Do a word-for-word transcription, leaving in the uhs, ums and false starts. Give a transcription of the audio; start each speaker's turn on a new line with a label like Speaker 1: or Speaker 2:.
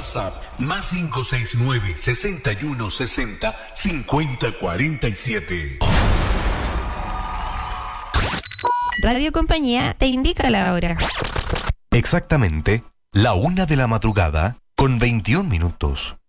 Speaker 1: WhatsApp más cinco seis nueve, seis uno seis cero, cinco cero cuatro siete.
Speaker 2: Radio Compañía te indica la hora.
Speaker 3: Exactamente, la una de la madrugada con veintiún minutos.